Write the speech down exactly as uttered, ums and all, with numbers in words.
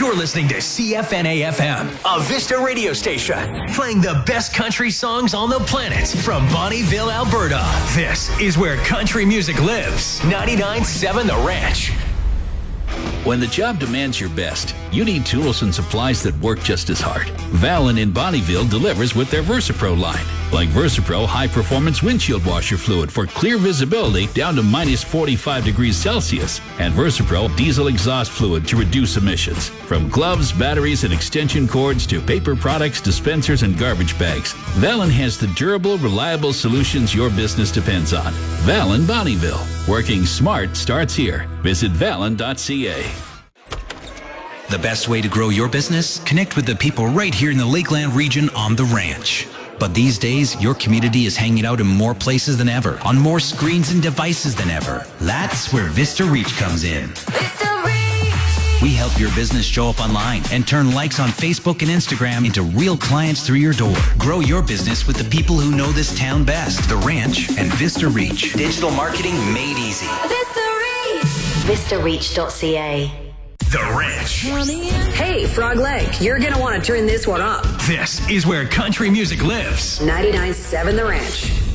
You're listening to C F N A F M, a Vista radio station, playing the best country songs on the planet from Bonnyville, Alberta. This is where country music lives. ninety-nine point seven The Ranch. When the job demands your best, you need tools and supplies that work just as hard. Valin in Bonnyville delivers with their VersaPro line, like VersaPro high-performance windshield washer fluid for clear visibility down to minus forty-five degrees Celsius, and VersaPro diesel exhaust fluid to reduce emissions. From gloves, batteries, and extension cords to paper products, dispensers, and garbage bags, Valin has the durable, reliable solutions your business depends on. Valin Bonnyville. Working smart starts here. Visit valin dot c a. The best way to grow your business? Connect with the people right here in the Lakeland region on The Ranch. But these days, your community is hanging out in more places than ever, on more screens and devices than ever. That's where Vista Reach comes in. Vista Reach! We help your business show up online and turn likes on Facebook and Instagram into real clients through your door. Grow your business with the people who know this town best. The Ranch and Vista Reach. Digital marketing made easy. Vista Reach! vista reach dot c a. The Ranch. Hey, Frog Leg, you're going to want to turn this one up. This is where country music lives. ninety-nine point seven The Ranch.